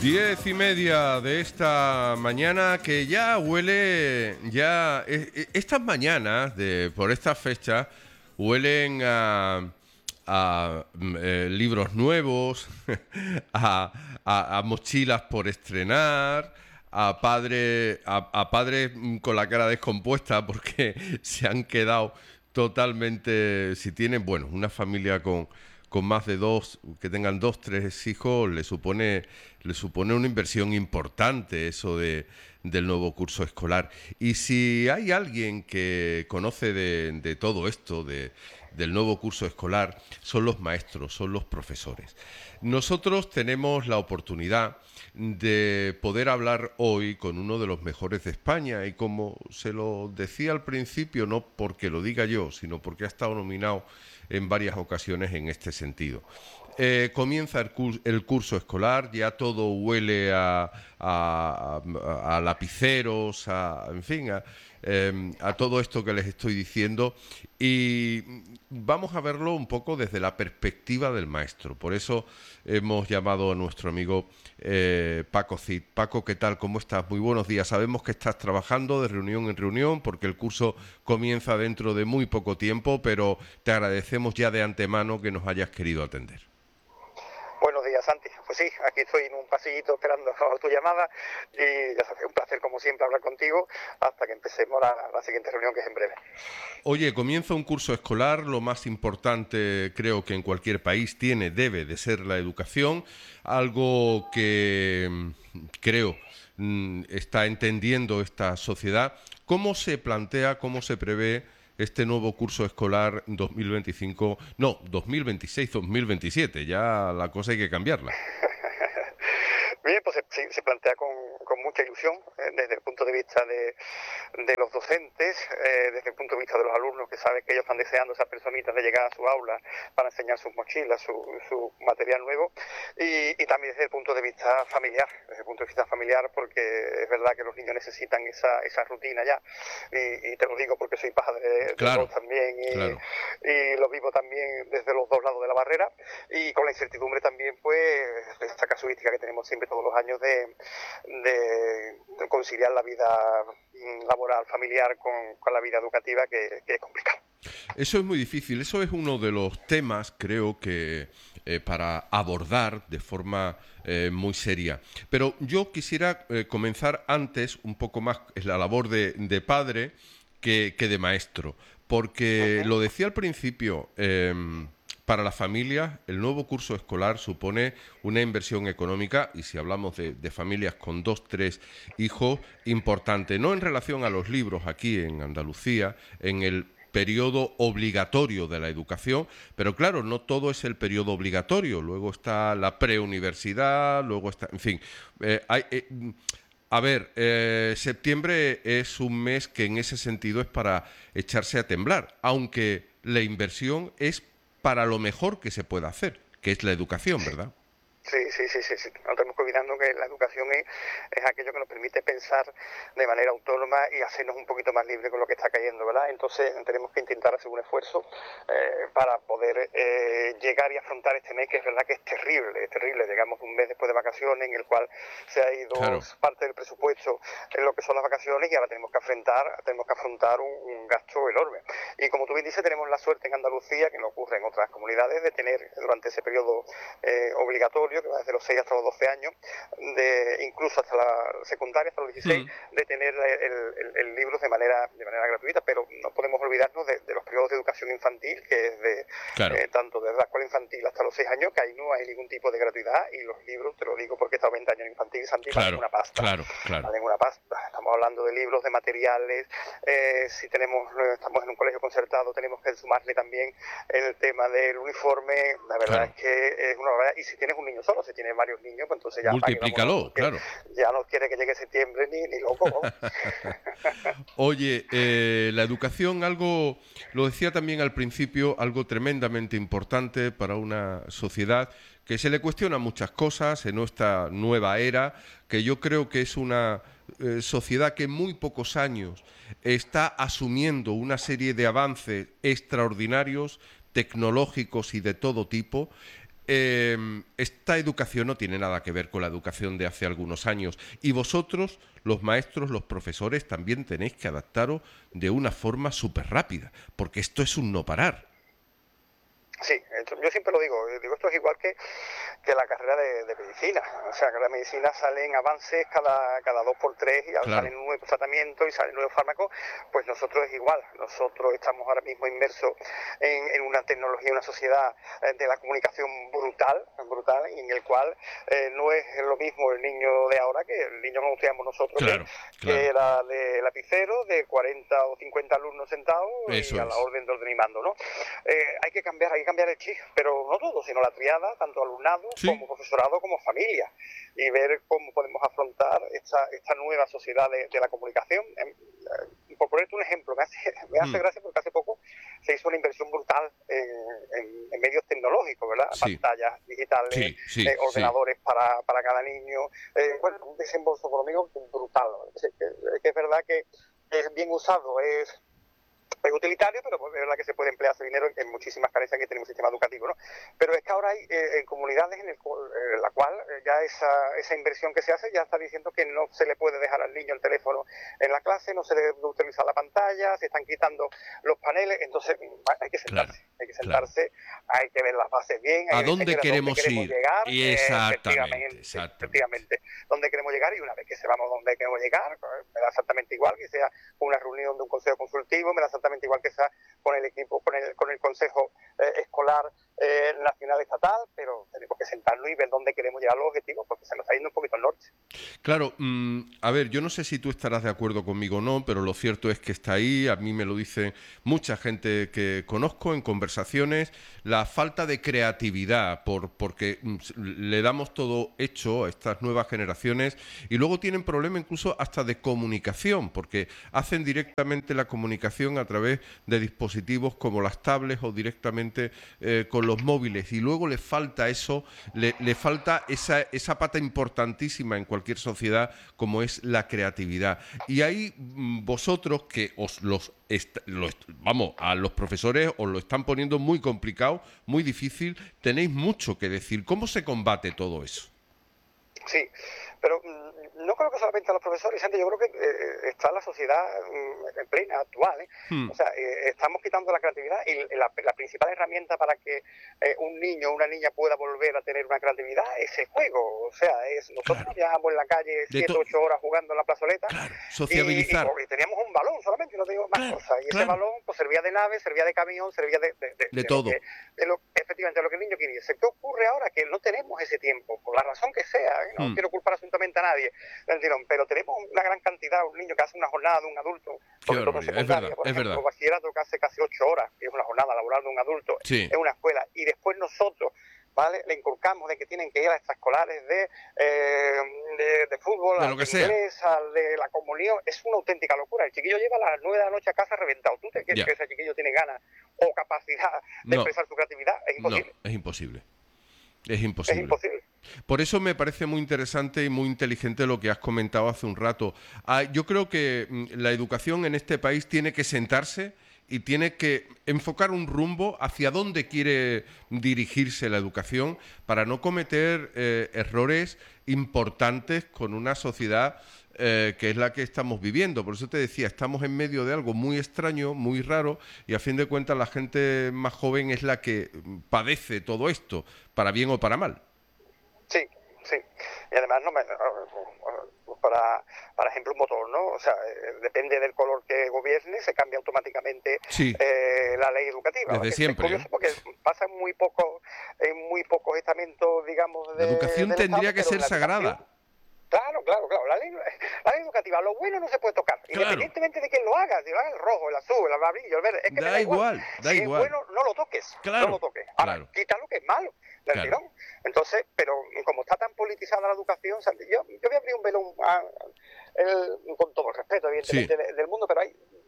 10:30 de esta mañana, que ya huele, estas mañanas, por estas fechas, huelen a libros nuevos, a mochilas por estrenar, a padres con la cara descompuesta porque se han quedado totalmente, si tienen, bueno, una familia con más de dos, que tengan dos, tres hijos, le supone una inversión importante eso del nuevo curso escolar. Y si hay alguien que conoce de todo esto, del nuevo curso escolar, son los maestros, son los profesores. Nosotros tenemos la oportunidad de poder hablar hoy con uno de los mejores de España, y como se lo decía al principio, no porque lo diga yo, sino porque ha estado nominado en varias ocasiones en este sentido. Comienza el curso escolar, ya todo huele a lapiceros, en fin, a todo esto que les estoy diciendo, y vamos a verlo un poco desde la perspectiva del maestro. Por eso hemos llamado a nuestro amigo Paco Cid. Paco, ¿qué tal? ¿Cómo estás? Muy buenos días. Sabemos que estás trabajando de reunión en reunión porque el curso comienza dentro de muy poco tiempo, pero te agradecemos ya de antemano que nos hayas querido atender. Buenos días, Santi. Pues sí, aquí estoy en un pasillito esperando tu llamada y ya sabes, un placer como siempre hablar contigo hasta que empecemos la siguiente reunión, que es en breve. Oye, comienza un curso escolar, lo más importante creo que en cualquier país debe de ser la educación, algo que creo está entendiendo esta sociedad. ¿Cómo se plantea, cómo se prevé este nuevo curso escolar 2025, no, 2026-2027, ya la cosa hay que cambiarla? Bien, pues se plantea con mucha ilusión desde el punto de vista de los docentes, desde el punto de vista de los alumnos, que saben que ellos están deseando, esas personitas, de llegar a su aula para enseñar sus mochilas, su material nuevo, y también desde el punto de vista familiar, porque es verdad que los niños necesitan esa rutina ya, y te lo digo porque soy padre de dos también, y lo vivo también desde los dos lados de la barrera, y con la incertidumbre también, pues, de esta casuística que tenemos siempre todos los años de conciliar la vida laboral, familiar con la vida educativa, que es complicado. Eso es muy difícil, eso es uno de los temas, creo que, para abordar de forma muy seria. Pero yo quisiera comenzar antes un poco más la labor de padre que de maestro, porque lo decía al principio, para las familias el nuevo curso escolar supone una inversión económica, y si hablamos de familias con 2, 3 hijos, importante, no en relación a los libros aquí en Andalucía, en el periodo obligatorio de la educación, pero claro, no todo es el periodo obligatorio, luego está la preuniversidad, luego está, en fin, septiembre es un mes que en ese sentido es para echarse a temblar, aunque la inversión es para lo mejor que se pueda hacer, que es la educación, ¿verdad? Sí. No tenemos que olvidarnos que la educación es aquello que nos permite pensar de manera autónoma y hacernos un poquito más libres con lo que está cayendo, ¿verdad? Entonces tenemos que intentar hacer un esfuerzo para poder llegar y afrontar este mes, que es verdad que es terrible. Llegamos un mes después de vacaciones en el cual se ha ido parte del presupuesto en lo que son las vacaciones, y ahora tenemos que afrontar un gasto enorme. Y como tú bien dices, tenemos la suerte en Andalucía, que no ocurre en otras comunidades, de tener durante ese periodo obligatorio, que va desde los 6 hasta los 12 años, incluso hasta la secundaria, hasta los 16, de tener el libro de manera gratuita, pero no podemos olvidarnos de los periodos de educación infantil, que es tanto desde la escuela infantil hasta los 6 años, que ahí no hay ningún tipo de gratuidad, y los libros, te lo digo porque he estado 20 años en infantil y Santi, valen una pasta. Valen una pasta. Estamos hablando de libros, de materiales, si estamos en un colegio concertado, tenemos que sumarle también el tema del uniforme. La verdad es que es una barbaridad. Y si tienes un niño solo, si tienes varios niños, pues entonces ya multiplícalo, ya no quiere que llegue septiembre ni loco, ¿no? Oye, la educación, algo, lo decía también al principio, algo tremendamente importante para una sociedad que se le cuestiona muchas cosas en esta nueva era, que yo creo que es una sociedad que en muy pocos años está asumiendo una serie de avances extraordinarios, tecnológicos y de todo tipo, esta educación no tiene nada que ver con la educación de hace algunos años y vosotros, los maestros, los profesores, también tenéis que adaptaros de una forma súper rápida, porque esto es un no parar. Sí, yo siempre lo digo esto es igual que la carrera de medicina. O sea, que la medicina salen avances cada 2 por 3 y Claro. salen nuevos tratamientos y salen nuevos fármacos. Pues nosotros es igual. Nosotros estamos ahora mismo inmersos en una tecnología, una sociedad de la comunicación brutal, y en el cual no es lo mismo el niño de ahora que el niño que teníamos nosotros, Claro, que claro. era de lapicero, de 40 o 50 alumnos sentados Eso y a la es. orden de orden y mando, ¿no? Hay que cambiar el chip, pero no todo, sino la triada, tanto alumnado Sí. como profesorado como familia, y ver cómo podemos afrontar esta nueva sociedad de la comunicación. Por ponerte un ejemplo, me hace gracia porque hace poco se hizo una inversión brutal en medios tecnológicos, ¿verdad? Sí. Pantallas digitales, Sí, sí, ordenadores para cada niño, bueno, un desembolso económico brutal, ¿no? Que es verdad que es bien usado, es utilitario, pero es verdad que se puede emplear ese dinero en muchísimas carencias que tenemos en el sistema educativo, ¿no? Pero es que ahora hay comunidades en la cual ya esa inversión que se hace ya está diciendo que no se le puede dejar al niño el teléfono en la clase, no se debe utilizar la pantalla, se están quitando los paneles, entonces hay que sentarse, claro. hay que ver las bases bien, ¿A hay dónde que ver queremos ir? llegar, Exactamente. efectivamente, dónde queremos llegar, y una vez que sepamos dónde queremos llegar, pues, me da exactamente igual que sea una reunión de un consejo consultivo, me da exactamente igual que sea con el equipo, con el consejo escolar nacional estatal, pero tenemos que sentarnos y ver dónde queremos llegar los objetivos, porque se nos está yendo un poquito al norte. Claro, a ver, yo no sé si tú estarás de acuerdo conmigo o no, pero lo cierto es que está ahí, a mí me lo dice mucha gente que conozco en conversaciones, la falta de creatividad, porque le damos todo hecho a estas nuevas generaciones y luego tienen problema incluso hasta de comunicación, porque hacen directamente la comunicación a través de dispositivos como las tablets o directamente con los móviles y luego le falta eso, le falta esa pata importantísima en cualquier sociedad como es la creatividad. Y ahí vosotros que vamos, a los profesores os lo están poniendo muy complicado, muy difícil, tenéis mucho que decir. ¿Cómo se combate todo eso? Sí, pero no creo que solamente a los profesores, Santi, yo creo que está la sociedad en plena, actual, ¿eh? Hmm. O sea, estamos quitando la creatividad y la principal herramienta para que un niño o una niña pueda volver a tener una creatividad es el juego. O sea, nosotros Claro. viajábamos en la calle 7 o 8 horas jugando en la plazoleta, Claro, sociabilizar. y teníamos un balón solamente, no teníamos más cosas. Y ese balón pues servía de nave, servía de camión, servía de todo. Efectivamente, lo que el niño quería. ¿Qué ocurre ahora? Que no tenemos ese tiempo, por la razón que sea, ¿eh? No quiero culpar absolutamente a nadie, pero tenemos una gran cantidad, un niño que hace una jornada de un adulto, sobre todo en secundaria, por ejemplo, bachillerato, que hace casi 8 horas, que es una jornada laboral de un adulto en una escuela, y después nosotros, ¿vale?, le inculcamos de que tienen que ir a extraescolares de fútbol, de lo que de inglés, sea, de la comunión. Es una auténtica locura. El chiquillo llega a las 9 de la noche a casa reventado. ¿Tú te crees que ese chiquillo tiene ganas o capacidad de expresar su creatividad? Es imposible. No, es imposible. Es imposible. Por eso me parece muy interesante y muy inteligente lo que has comentado hace un rato. Yo creo que la educación en este país tiene que sentarse y tiene que enfocar un rumbo hacia dónde quiere dirigirse la educación para no cometer errores importantes con una sociedad que es la que estamos viviendo. Por eso te decía, estamos en medio de algo muy extraño, muy raro, y a fin de cuentas la gente más joven es la que padece todo esto, para bien o para mal. Sí. Y además, para ejemplo, un motor, ¿no? O sea, depende del color que gobierne, se cambia automáticamente la ley educativa. Desde siempre. Es curioso porque pasa en muy pocos estamentos, digamos, la educación tendría que ser sagrada. Claro. La ley educativa, lo bueno no se puede tocar, independientemente de quién lo haga, si lo haga el rojo, el azul, el amarillo, el verde, es que da igual. Si es bueno, no lo toques. No lo toques. Ahora, quita lo que es malo del tirón. Entonces, pero como está tan politizada la educación, yo voy a abrir un velón con todo el respeto, evidentemente, del mundo, pero hay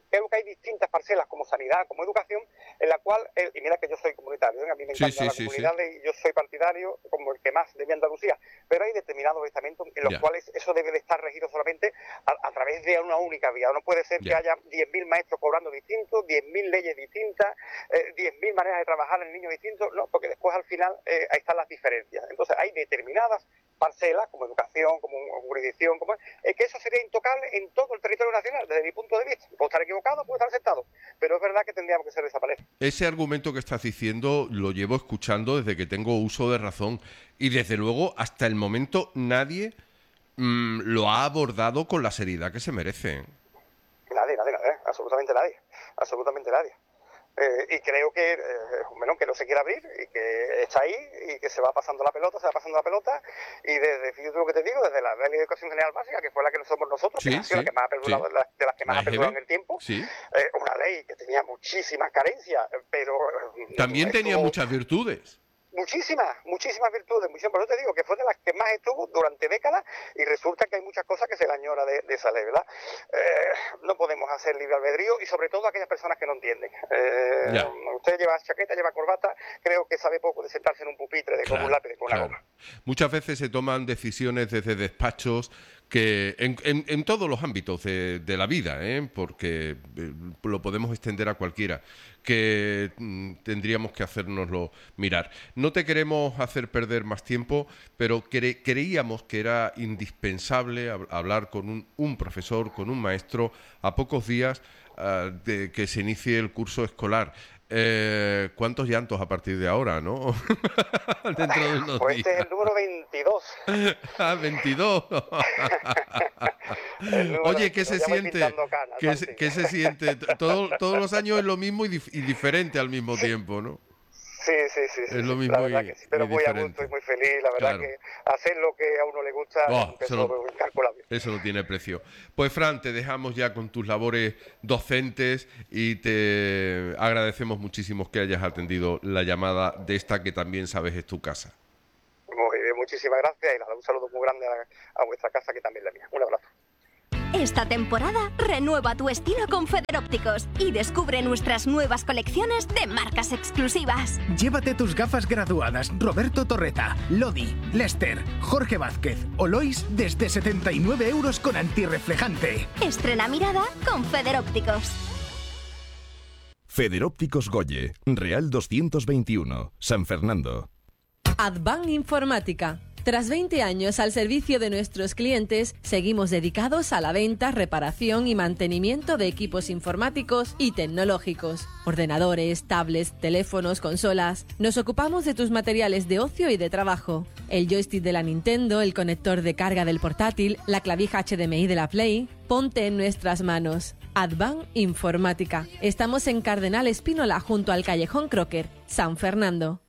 Creo que hay distintas parcelas como sanidad, como educación, en la cual, y mira que yo soy comunitario, a mí me encanta la comunidad y yo soy partidario como el que más de Andalucía, pero hay determinados estamentos en los cuales eso debe de estar regido solamente a través de una única vía. No puede ser que haya 10.000 maestros cobrando distintos, 10.000 leyes distintas, 10.000 maneras de trabajar en niños distintos, no, porque después al final ahí están las diferencias. Entonces hay determinadas parcelas, como educación, como jurisdicción, que eso sería intocable en todo el territorio nacional, desde mi punto de vista. Puedo estar equivocado, puedo estar aceptado, pero es verdad que tendríamos que ser de esa manera. Ese argumento que estás diciendo lo llevo escuchando desde que tengo uso de razón y desde luego hasta el momento nadie lo ha abordado con la seriedad que se merece. Nadie, absolutamente nadie. Y creo que, que no se quiere abrir y que está ahí y que se va pasando la pelota y desde lo que te digo, desde la Ley de Educación General Básica, que fue la que somos nosotros, que ha sido la que más ha perdurado, de las que más ha perdurado en el tiempo, una ley que tenía muchísimas carencias, pero... También tenía muchas virtudes. Muchísimas virtudes, por eso te digo que fue de las que más estuvo durante décadas y resulta que hay muchas cosas que se le añora de esa ley, ¿verdad? No podemos hacer libre albedrío y sobre todo aquellas personas que no entienden. Usted lleva chaqueta, lleva corbata, creo que sabe poco de sentarse en un pupitre con un lápiz, con una goma. Muchas veces se toman decisiones desde despachos que en todos los ámbitos de la vida, porque lo podemos extender a cualquiera, que tendríamos que hacérnoslo mirar. No te queremos hacer perder más tiempo, pero creíamos que era indispensable hablar con un profesor, con un maestro, a pocos días de que se inicie el curso escolar. ¿Cuántos llantos a partir de ahora, no? Dentro de unos días. Este es el número 22. 22. Oye, ¿qué se siente? ¿Qué se siente? Todos los años es lo mismo y diferente al mismo tiempo, ¿no? Sí. Es lo mismo, la verdad que sí, pero muy diferente. a gusto y muy feliz, la verdad que hacer lo que a uno le gusta es incalculable. Eso no tiene precio. Pues Fran, te dejamos ya con tus labores docentes y te agradecemos muchísimo que hayas atendido la llamada de esta que también sabes es tu casa. Muy bien, muchísimas gracias y nada, un saludo muy grande a vuestra casa que también es la mía. Un abrazo. Esta temporada renueva tu estilo con Federópticos y descubre nuestras nuevas colecciones de marcas exclusivas. Llévate tus gafas graduadas Roberto Torreta, Lodi, Lester, Jorge Vázquez o Lois desde 79 € con antirreflejante. Estrena mirada con Federópticos. Federópticos Goye, Real 221, San Fernando. Advan Informática. Tras 20 años al servicio de nuestros clientes, seguimos dedicados a la venta, reparación y mantenimiento de equipos informáticos y tecnológicos. Ordenadores, tablets, teléfonos, consolas. Nos ocupamos de tus materiales de ocio y de trabajo. El joystick de la Nintendo, el conector de carga del portátil, la clavija HDMI de la Play. Ponte en nuestras manos. Advan Informática. Estamos en Cardenal Espínola junto al Callejón Crocker, San Fernando.